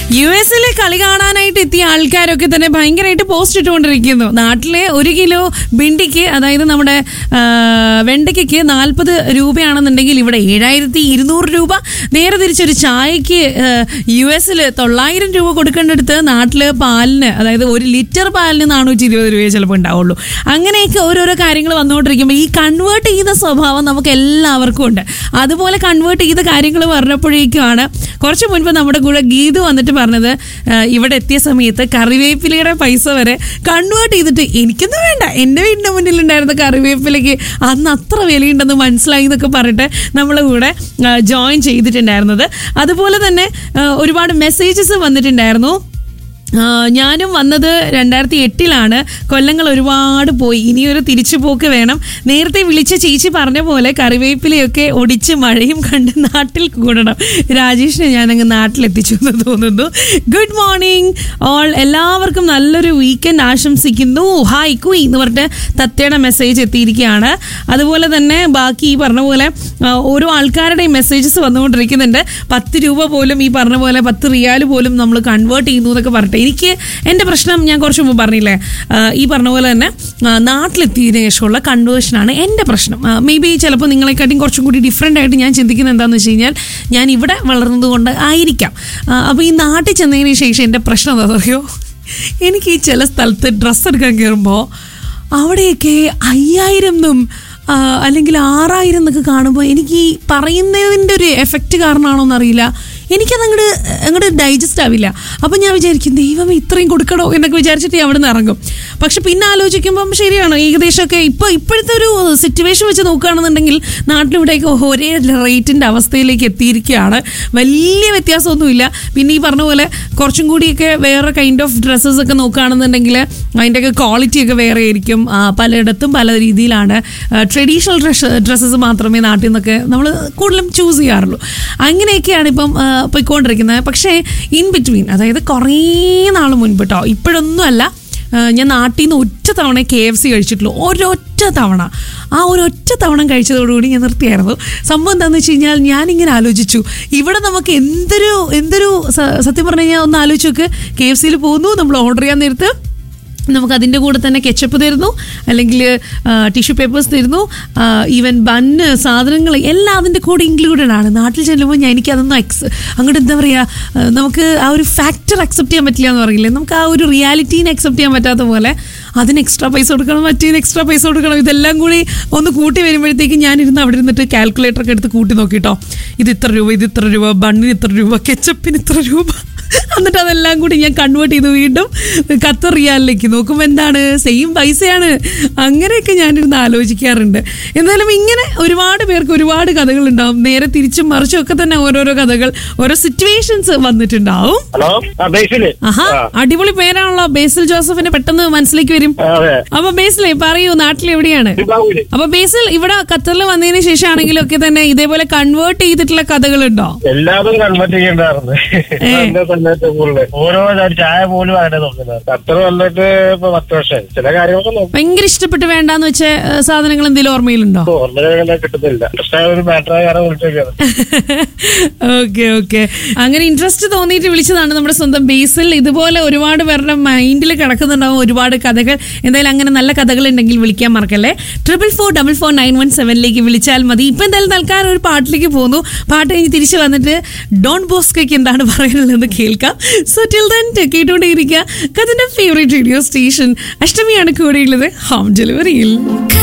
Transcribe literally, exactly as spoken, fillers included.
U എസിലെ കളി കാണാനായിട്ട് എത്തിയ ആൾക്കാരൊക്കെ തന്നെ ഭയങ്കരമായിട്ട് പോസ്റ്റ് ഇട്ടുകൊണ്ടിരിക്കുന്നു. നാട്ടിലെ ഒരു കിലോ ബിണ്ടിക്ക്, അതായത് നമ്മുടെ വെണ്ടയ്ക്ക് നാൽപ്പത് രൂപയാണെന്നുണ്ടെങ്കിൽ ഇവിടെ ഏഴായിരത്തി ഇരുന്നൂറ് രൂപ. നേരെ തിരിച്ചൊരു ചായക്ക് യു എസിൽ തൊള്ളായിരം രൂപ കൊടുക്കേണ്ടടുത്ത് നാട്ടില് പാലിന്, അതായത് ഒരു ലിറ്റർ പാലിന് നാനൂറ്റി ഇരുപത് രൂപയെ ചിലപ്പോൾ ഉണ്ടാവുള്ളൂ. അങ്ങനെയൊക്കെ ഓരോരോ കാര്യങ്ങൾ വന്നുകൊണ്ടിരിക്കുമ്പോൾ ഈ കൺവേർട്ട് ചെയ്യുന്ന സ്വഭാവം നമുക്ക് എല്ലാവർക്കും ഉണ്ട്. അതുപോലെ കൺവേർട്ട് ചെയ്ത കാര്യങ്ങൾ പറഞ്ഞപ്പോഴേക്കുമാണ് കുറച്ച് മുൻപ് നമ്മുടെ കൂടെ ഗീതു വന്നിട്ട് പറഞ്ഞത്, ഇവിടെ എത്തിയ സമയത്ത് കറിവേപ്പിലയുടെ പൈസ വരെ കൺവേർട്ട് ചെയ്തിട്ട് എനിക്കൊന്നും വേണ്ട, എൻ്റെ വീടിൻ്റെ മുന്നിലുണ്ടായിരുന്ന കറിവേപ്പിലയ്ക്ക് അന്ന് അത്ര വിലയുണ്ടെന്ന് മനസ്സിലായി എന്നൊക്കെ പറഞ്ഞിട്ട് നമ്മളെ കൂടെ ജോയിൻ ചെയ്തിട്ടുണ്ടായിരുന്നത്. അതുപോലെ തന്നെ ഒരുപാട് മെസ്സേജസ് വന്നിട്ടുണ്ടായിരുന്നു. ഞാനും വന്നത് രണ്ടായിരത്തി എട്ടിലാണ്. കൊല്ലങ്ങൾ ഒരുപാട് പോയി, ഇനിയൊരു തിരിച്ചുപോക്ക് വേണം. നേരത്തെ വിളിച്ച ചേച്ചി പറഞ്ഞ പോലെ കറിവേപ്പിലയൊക്കെ ഒടിച്ച് മഴയും കണ്ട് നാട്ടിൽ കൂടണം. രാജേഷിനെ ഞാനങ്ങ് നാട്ടിലെത്തിച്ചു എന്ന് തോന്നുന്നു. ഗുഡ് മോർണിംഗ് ഓൾ, എല്ലാവർക്കും നല്ലൊരു വീക്കെൻഡ് ആശംസിക്കുന്നു. ഹായ് കുയി എന്ന് പറഞ്ഞിട്ട് തത്തയുടെ മെസ്സേജ് എത്തിയിരിക്കുകയാണ്. അതുപോലെ തന്നെ ബാക്കി ഈ പറഞ്ഞ പോലെ ഓരോ ആൾക്കാരുടെയും മെസ്സേജസ് വന്നുകൊണ്ടിരിക്കുന്നുണ്ട്. പത്ത് രൂപ പോലും ഈ പറഞ്ഞ പോലെ പത്ത് റിയാൽ പോലും നമ്മൾ കൺവേർട്ട് ചെയ്യുന്നു എന്നൊക്കെ പറഞ്ഞിട്ട്, എനിക്ക് എൻ്റെ പ്രശ്നം ഞാൻ കുറച്ച് മുമ്പ് പറഞ്ഞില്ലേ, ഈ പറഞ്ഞ പോലെ തന്നെ നാട്ടിലെത്തിയതിനു ശേഷമുള്ള കൺവേർഷനാണ് എൻ്റെ പ്രശ്നം. മേ ബി ചിലപ്പോൾ നിങ്ങളെക്കാട്ടും കുറച്ചും കൂടി ഡിഫറെൻ്റ് ആയിട്ട് ഞാൻ ചിന്തിക്കുന്നത് എന്താണെന്ന് വെച്ച് കഴിഞ്ഞാൽ ഞാൻ ഇവിടെ വളർന്നത് കൊണ്ട് ആയിരിക്കാം. അപ്പോൾ ഈ നാട്ടിൽ ചെന്നതിന് ശേഷം എൻ്റെ പ്രശ്നം എന്താ പറയുമോ, എനിക്ക് ഈ ചില സ്ഥലത്ത് ഡ്രസ്സ് എടുക്കാൻ കയറുമ്പോൾ അവിടെയൊക്കെ അയ്യായിരം എന്നും അല്ലെങ്കിൽ ആറായിരം എന്നൊക്കെ കാണുമ്പോൾ എനിക്ക് ഈ പറയുന്നതിൻ്റെ ഒരു എഫക്റ്റ് കാരണമാണോ എന്നറിയില്ല, എനിക്കത് അങ്ങോട്ട് അങ്ങോട്ട് ഡൈജസ്റ്റ് ആവില്ല. അപ്പം ഞാൻ വിചാരിക്കും ദൈവം ഇത്രയും കൊടുക്കണോ എന്നൊക്കെ വിചാരിച്ചിട്ട് അവിടെ നിന്ന് ഇറങ്ങും. പക്ഷെ പിന്നെ ആലോചിക്കുമ്പം ശരിയാണോ, ഏകദേശമൊക്കെ ഇപ്പോൾ ഇപ്പോഴത്തെ ഒരു സിറ്റുവേഷൻ വെച്ച് നോക്കുകയാണെന്നുണ്ടെങ്കിൽ നാട്ടിലിവിടേക്ക് ഒരേ റേറ്റിൻ്റെ അവസ്ഥയിലേക്ക് എത്തിയിരിക്കുകയാണ്. വലിയ വ്യത്യാസമൊന്നുമില്ല. പിന്നെ ഈ പറഞ്ഞ പോലെ കുറച്ചും കൂടിയൊക്കെ വേറെ കൈൻഡ് ഓഫ് ഡ്രസ്സസ് ഒക്കെ നോക്കുകയാണെന്നുണ്ടെങ്കിൽ അതിൻ്റെയൊക്കെ ക്വാളിറ്റിയൊക്കെ വേറെ ആയിരിക്കും. പലയിടത്തും പല രീതിയിലാണ്. ട്രഡീഷണൽ ഡ്രസ് ഡ്രസ്സസ് മാത്രമേ നാട്ടിൽ നിന്നൊക്കെ നമ്മൾ കൂടുതലും ചൂസ് ചെയ്യാറുള്ളൂ. അങ്ങനെയൊക്കെയാണ് ഇപ്പം പോയിക്കൊണ്ടിരിക്കുന്നത്. പക്ഷേ ഇൻ ബിറ്റ്വീൻ, അതായത് കുറേ നാൾ മുൻപ് കേട്ടോ, ഇപ്പോഴൊന്നും അല്ല, ഞാൻ നാട്ടിൽ നിന്ന് ഒറ്റ തവണ കെ എഫ് സി കഴിച്ചിട്ടുള്ളൂ. ഒരൊറ്റ തവണ. ആ ഒരൊറ്റ തവണ കഴിച്ചതോടുകൂടി ഞാൻ നിർത്തിയായിരുന്നു. സംഭവം എന്താണെന്ന് വെച്ച് കഴിഞ്ഞാൽ ഞാനിങ്ങനെ ആലോചിച്ചു, ഇവിടെ നമുക്ക് എന്തൊരു എന്തൊരു സത്യം പറഞ്ഞു കഴിഞ്ഞാൽ ഒന്ന് ആലോചിച്ച് നോക്ക്. കെ എഫ് സിയിൽ പോകുന്നു, നമ്മൾ ഓർഡർ ചെയ്യാൻ നേരത്ത് നമുക്ക് അതിൻ്റെ കൂടെ തന്നെ കെച്ചപ്പ് തരുന്നു, അല്ലെങ്കിൽ ടിഷ്യൂ പേപ്പേഴ്സ് തരുന്നു, ഈവൻ ബണ്ണ്, സാധനങ്ങൾ എല്ലാം അതിൻ്റെ കൂടെ ഇൻക്ലൂഡഡ് ആണ്. നാട്ടിൽ ചെല്ലുമ്പോൾ ഞാൻ എനിക്കതൊന്നും എക്സ് അങ്ങോട്ട് എന്താ പറയുക, നമുക്ക് ആ ഒരു ഫാക്ടർ അക്സെപ്റ്റ് ചെയ്യാൻ പറ്റില്ല എന്ന് പറയില്ലേ, നമുക്ക് ആ ഒരു റിയാലിറ്റീനെ അക്സെപ്റ്റ് ചെയ്യാൻ പറ്റാത്ത പോലെ അതിന് എക്സ്ട്രാ പൈസ കൊടുക്കണം, മറ്റേതിന് എക്സ്ട്രാ പൈസ കൊടുക്കണം. ഇതെല്ലാം കൂടി ഒന്ന് കൂട്ടി വരുമ്പോഴത്തേക്ക് ഞാനിരുന്ന് അവിടെ ഇരുന്നിട്ട് കാൽക്കുലേറ്ററൊക്കെ എടുത്ത് കൂട്ടി നോക്കിട്ടോ, ഇത് ഇത്ര രൂപ, ഇത് ഇത്ര രൂപ, ബണ്ണിന് ഇത്ര രൂപ, കെച്ചപ്പിന് ഇത്ര രൂപ, എന്നിട്ട് അതെല്ലാം കൂടി ഞാൻ കൺവേർട്ട് ചെയ്ത് വീണ്ടും ഖത്തർ റിയാലിലേക്ക് നോക്കുമ്പോൾ എന്താണ്, സെയിം പൈസയാണ്. അങ്ങനെയൊക്കെ ഞാനിരുന്ന് ആലോചിക്കാറുണ്ട്. എന്നാലും ഇങ്ങനെ ഒരുപാട് പേർക്ക് ഒരുപാട് കഥകളുണ്ടാവും. നേരെ തിരിച്ചും മറിച്ചും ഒക്കെ തന്നെ ഓരോരോ കഥകൾ, ഓരോ സിറ്റുവേഷൻസ് വന്നിട്ടുണ്ടാവും. ആഹാ, അടിപൊളി പേരാണല്ലോ ബേസിൽ ജോസഫിനെ പെട്ടെന്ന് മനസ്സിലേക്ക് വരും. അപ്പൊ ബേസിലെ പറയൂ, നാട്ടിൽ എവിടെയാണ്? അപ്പൊ ബേസിൽ ഇവിടെ ഖത്തറിൽ വന്നതിന് ശേഷം ആണെങ്കിലും ഒക്കെ തന്നെ ഇതേപോലെ കൺവേർട്ട് ചെയ്തിട്ടുള്ള കഥകളുണ്ടോ? എല്ലാവരും കൺവേർട്ട് ചെയ്യേണ്ടായിരുന്നു. ഓരോ ചായ പോലും അങ്ങനെ നോക്കുന്നത്. ഖത്തർ വന്നിട്ട് ഇപ്പൊ പത്ത് വർഷമായി. ചില കാര്യങ്ങളൊക്കെ നോക്കും. ഭയങ്കര ഇഷ്ടപ്പെട്ട് വേണ്ടാന്ന് വെച്ച സാധനങ്ങൾ എന്തെങ്കിലും ഓർമ്മയിലുണ്ടോ? ഓർമ്മ കിട്ടുന്നില്ല. ഓക്കെ ഓക്കെ, അങ്ങനെ ഇൻട്രസ്റ്റ് തോന്നിയിട്ട് വിളിച്ചതാണ് നമ്മുടെ സ്വന്തം ബേസിൽ. ഇതുപോലെ ഒരുപാട് പേരുടെ മൈൻഡിൽ കിടക്കുന്നുണ്ടാവും ഒരുപാട് കഥകൾ. എന്തായാലും അങ്ങനെ നല്ല കഥകൾ ഉണ്ടെങ്കിൽ വിളിക്കാൻ മറക്കല്ലേ. Triple four double four nine one സെവനിലേക്ക് വിളിച്ചാൽ മതി. ഇപ്പൊ എന്തായാലും തൽക്കാലം ഒരു പാട്ടിലേക്ക് പോകുന്നു. പാട്ട് കഴിഞ്ഞ് തിരിച്ചു വന്നിട്ട് ഡോൺ ബോസ്കോയ്ക്ക് എന്താണ് പറയാനുള്ളത് കേൾക്കാം. So till then കേട്ടുകൊണ്ടേയിരിക്കുക കഥന്റെ favourite radio station. അഷ്ടമിയാണ് കൂടെയുള്ളത് ഹോം ഡെലിവറിയിൽ.